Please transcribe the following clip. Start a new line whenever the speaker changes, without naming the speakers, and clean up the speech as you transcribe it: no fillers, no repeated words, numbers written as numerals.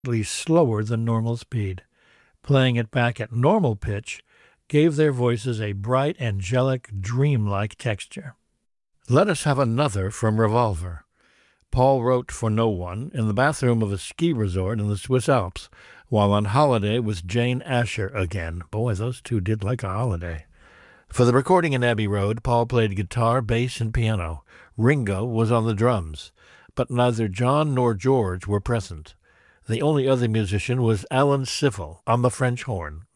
slower than normal speed. Playing it back at normal pitch gave their voices a bright, angelic, dreamlike texture. Let us have another from Revolver. Paul wrote for no one in the bathroom of a ski resort in the Swiss Alps while on holiday with Jane Asher again. Boy, those two did like a holiday. For the recording in Abbey Road, Paul played guitar, bass, and piano. Ringo was on the drums, but neither John nor George were present. The only other musician was Alan Sifel on the French horn.